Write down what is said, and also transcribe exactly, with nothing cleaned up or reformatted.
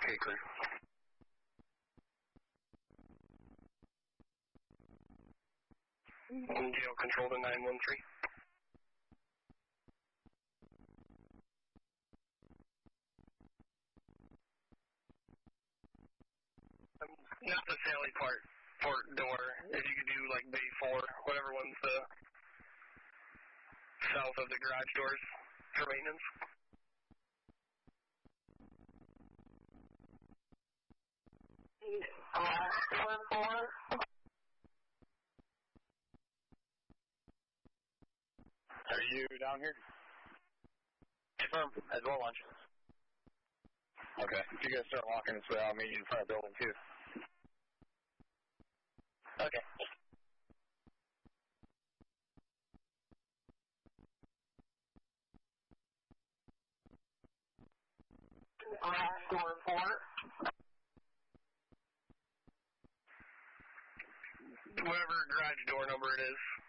Okay, clear. Jail control to nine one three. Um, not the Sally part, port door. If you could do like bay four, whatever one's the south of the garage doors for maintenance. Uh, four four. Are you down here? Confirm, as well, lunch. Okay, if you guys start walking this way, I'll meet you in front of the building, too. Okay. Uh, four four. Whatever garage door number it is.